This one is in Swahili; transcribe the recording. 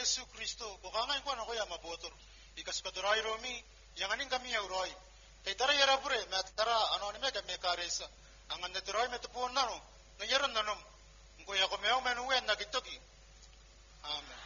Yesu Kristo bokanga ko na ko ya mabotor ikas kadurai romi yang aning kami ya uroi tara yara pure matara anone me kame karesa angan naturai metupon nano ngayaran nanom ko ya ko meong menu wen na kitoki amen.